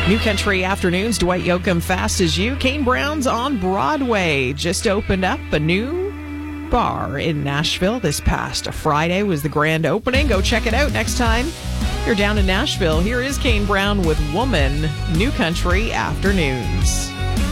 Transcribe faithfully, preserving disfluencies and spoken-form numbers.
New Country Afternoons, Dwight Yoakam, Fast as You. Kane Brown's on Broadway. Just opened up a new bar in Nashville this past Friday was the grand opening. Go check it out next time you're down in Nashville. Here is Kane Brown with Woman, New Country Afternoons.